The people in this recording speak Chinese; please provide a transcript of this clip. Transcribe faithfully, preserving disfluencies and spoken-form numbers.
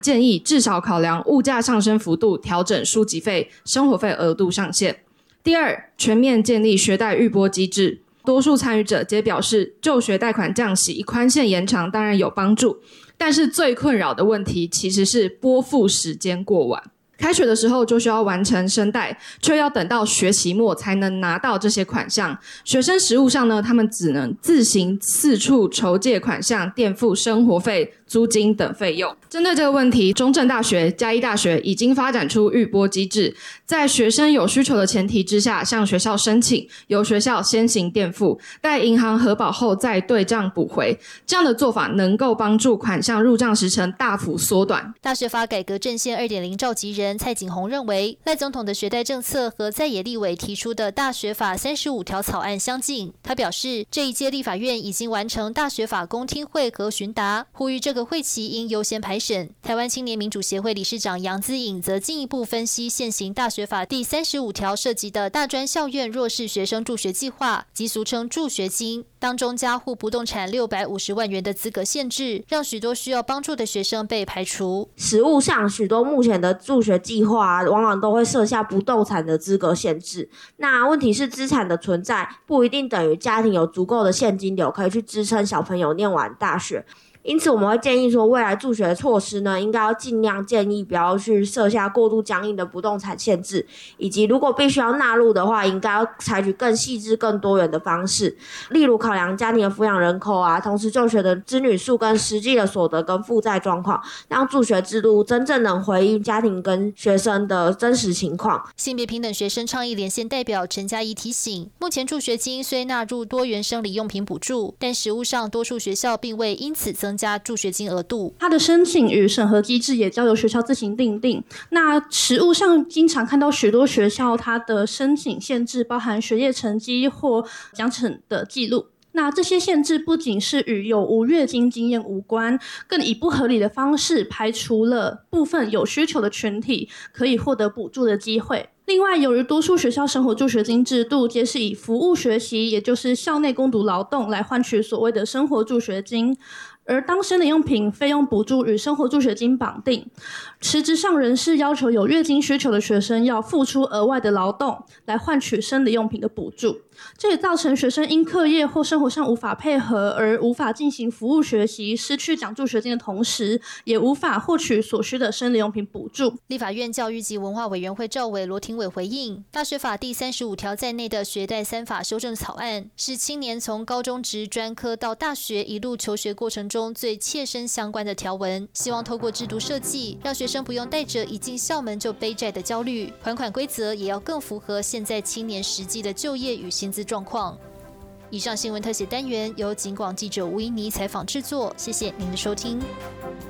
建议至少考量物价上升幅度，调整书籍费、生活费额度上限。第二，全面建立学贷预拨机制。多数参与者皆表示，就学贷款降息、宽限延长当然有帮助，但是最困扰的问题其实是拨付时间过晚。开学的时候就需要完成申贷，却要等到学期末才能拿到这些款项。学生实务上呢，他们只能自行四处筹借款项，垫付生活费、租金等费用。针对这个问题，中正大学、嘉义大学已经发展出预拨机制，在学生有需求的前提之下，向学校申请，由学校先行垫付，待银行核保后再对账补回。这样的做法能够帮助款项入账时程大幅缩短。 大学法改革阵线 二点零 召集人蔡景宏认为，赖总统的学贷政策和在野立委提出的大学法三十五条草案相近。他表示，这一届立法院已经完成大学法公听会和询答，呼吁这个会期应优先排审。台湾青年民主协会理事长杨姿颖则进一步分析现行大学法第三十五条涉及的大专校院弱势学生助学计划，即俗称助学金，当中加户不动产六百五十万元的资格限制，让许多需要帮助的学生被排除。 实务上，许多目前的助学计划、啊、往往都会设下不动产的资格限制。那问题是，资产的存在不一定等于家庭有足够的现金流可以去支撑小朋友念完大学。因此我们会建议说，未来助学措施呢，应该要尽量建议不要去设下过度僵硬的不动产限制，以及如果必须要纳入的话，应该要采取更细致更多元的方式，例如考量家庭的抚养人口啊，同时就学的子女数跟实际的所得跟负债状况，让助学制度真正能回应家庭跟学生的真实情况。 性别平等学生倡议连线代表陈嘉怡提醒，目前助学金虽纳入多元生理用品补助，但实务上多数学校并未因此增加助学金额度。 它的申请与审核机制也交由学校自行订定。那实务上经常看到许多学校它的申请限制包含学业成绩或奖惩的记录。那这些限制不仅是与有无月经经验无关，更以不合理的方式排除了部分有需求的群体可以获得补助的机会。另外，由于多数学校生活助学金制度皆是以服务学习，也就是校内工读劳动来换取所谓的生活助学金，而当生理用品费用补助与生活助学金绑定，实质上仍是要求有月经需求的学生要付出额外的劳动来换取生理用品的补助。这也造成学生因课业或生活上无法配合而无法进行服务学习，失去奖助学金的同时，也无法获取所需的生理用品补助。 立法院教育及文化委员会召委罗廷伟回应，大学法第三十五条在内的学贷三法修正草案，是青年从高中职专科到大学一路求学过程中最切身相关的条文，希望透过制度设计，让学生不用带着一进校门就背债的焦虑，还款规则也要更符合现在青年实际的就业与薪资状况。以上新闻特写单元由警广记者吴怡妮采访制作，谢谢您的收听。